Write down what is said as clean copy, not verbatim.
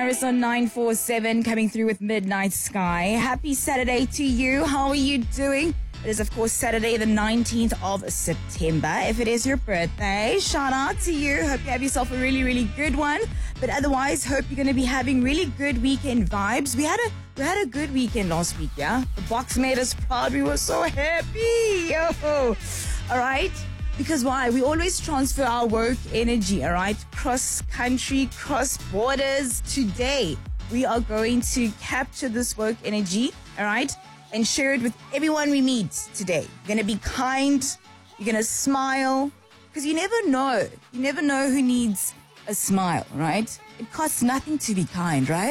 Iris on 947 coming through with Midnight Sky. Happy Saturday to you. How are you doing? It is, of course, Saturday, the 19th of September. If it is your birthday, shout out to you. Hope you have yourself a really, really good one. But otherwise, hope you're going to be having really good weekend vibes. We had a good weekend last week, yeah? The box made us proud. We were so happy. Yo. All right? Because why? We always transfer our work energy, all right? Cross country, cross borders. Today, we are going to capture this work energy, all right? And share it with everyone we meet today. You're going to be kind. You're going to smile. Because you never know. You never know who needs a smile, right? It costs nothing to be kind, right?